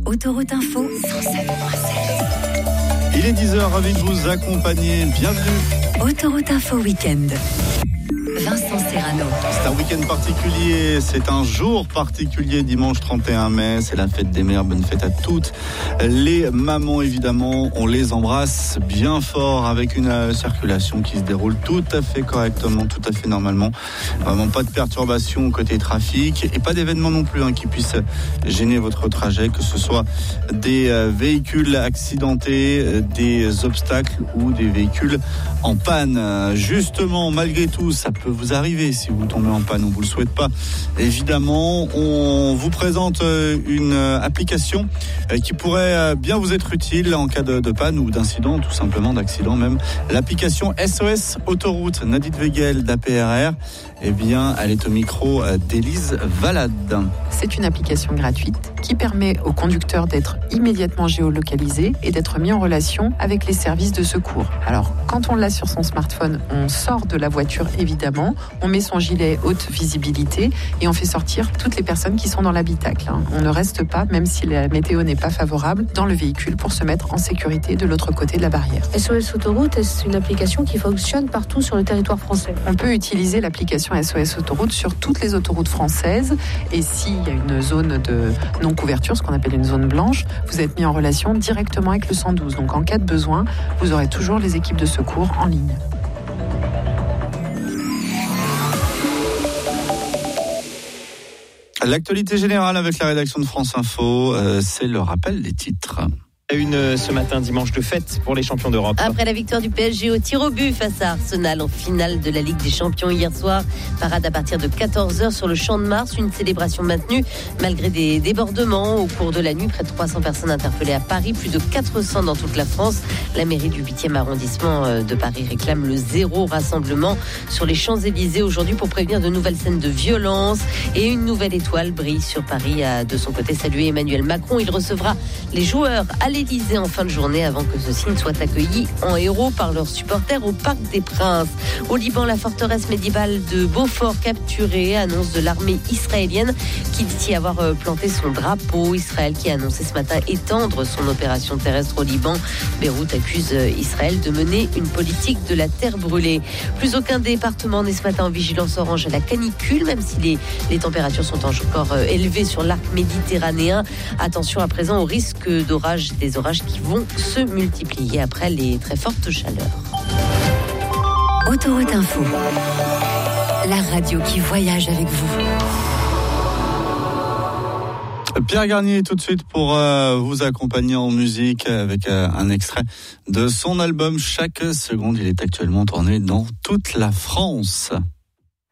Autoroute Info 107.7. Il est 10h, ravi de vous accompagner. Bienvenue. Autoroute Info Week-end. Vincent Serrano. C'est un week-end particulier, c'est un jour particulier, dimanche 31 mai, c'est la fête des mères, bonne fête à toutes les mamans évidemment, on les embrasse bien fort avec une circulation qui se déroule tout à fait correctement, tout à fait normalement, vraiment pas de perturbation côté trafic et pas d'événements non plus qui puissent gêner votre trajet, que ce soit des véhicules accidentés, des obstacles ou des véhicules en panne. Justement, malgré tout, ça peut vous arriver si vous tombez en panne, on vous le souhaite pas. Évidemment, on vous présente une application qui pourrait bien vous être utile en cas de panne ou d'incident, tout simplement d'accident même. L'application SOS Autoroute, Nadine Wegel d'APRR, eh bien, elle est au micro d'Élise Valade. C'est une application gratuite qui permet aux conducteurs d'être immédiatement géolocalisés et d'être mis en relation avec les services de secours. Alors, quand on l'a sur son smartphone, on sort de la voiture évidemment, on met son gilet haute visibilité et on fait sortir toutes les personnes qui sont dans l'habitacle. On ne reste pas, même si la météo n'est pas favorable, dans le véhicule pour se mettre en sécurité de l'autre côté de la barrière. SOS Autoroute, c'est une application qui fonctionne partout sur le territoire français. On peut utiliser l'application SOS Autoroute sur toutes les autoroutes françaises et s'il y a une zone de non-couverture, ce qu'on appelle une zone blanche, vous êtes mis en relation directement avec le 112. Donc en cas de besoin, vous aurez toujours les équipes de secours en ligne. L'actualité générale avec la rédaction de France Info, c'est le rappel des titres. Ce matin, dimanche de fête pour les champions d'Europe. Après la victoire du PSG au tir au but face à Arsenal en finale de la Ligue des Champions hier soir, parade à partir de 14h sur le Champ de Mars, une célébration maintenue malgré des débordements au cours de la nuit. Près de 300 personnes interpellées à Paris, plus de 400 dans toute la France. La mairie du 8e arrondissement de Paris réclame le zéro rassemblement sur les Champs-Élysées aujourd'hui pour prévenir de nouvelles scènes de violence. Et une nouvelle étoile brille sur Paris. A de son côté salué Emmanuel Macron. Il recevra les joueurs à l'Élysée en fin de journée avant que ceux-ci ne soient accueillis en héros par leurs supporters au Parc des Princes. Au Liban, la forteresse médiévale de Beaufort capturée, annonce de l'armée israélienne qui dit y avoir planté son drapeau. Israël qui a annoncé ce matin étendre son opération terrestre au Liban. Beyrouth accuse Israël de mener une politique de la terre brûlée. Plus aucun département n'est ce matin en vigilance orange à la canicule, même si les températures sont encore élevées sur l'arc méditerranéen. Attention à présent au risque d'orage, des orages qui vont se multiplier après les très fortes chaleurs. Autoroute Info, la radio qui voyage avec vous. Pierre Garnier tout de suite pour vous accompagner en musique avec un extrait de son album Chaque seconde. Il est actuellement tourné dans toute la France.